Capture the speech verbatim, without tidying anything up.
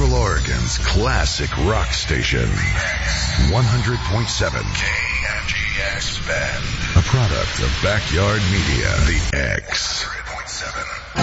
Central Oregon's classic rock station. one hundred point seven K M G X Bend. A product of Backyard Media. The X. one hundred point seven